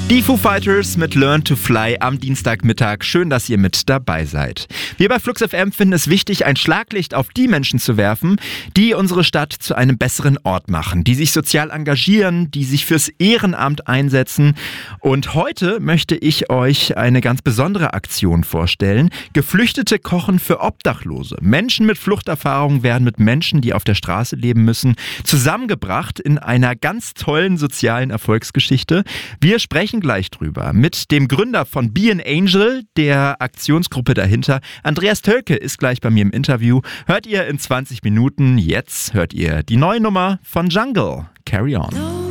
Die Foo Fighters mit Learn to Fly am Dienstagmittag. Schön, dass ihr mit dabei seid. Wir bei Flux FM finden es wichtig, ein Schlaglicht auf die Menschen zu werfen, die unsere Stadt zu einem besseren Ort machen, die sich sozial engagieren, die sich fürs Ehrenamt einsetzen. Und heute möchte ich euch eine ganz besondere Aktion vorstellen. Geflüchtete kochen für Obdachlose. Menschen mit Fluchterfahrung werden mit Menschen, die auf der Straße leben müssen, zusammengebracht in einer ganz tollen sozialen Erfolgsgeschichte. Wir sprechen gleich drüber mit dem Gründer von Be an Angel, der Aktionsgruppe dahinter. Andreas Tölke ist gleich bei mir im Interview. Hört ihr in 20 Minuten. Jetzt hört ihr die neue Nummer von Jungle. Carry on.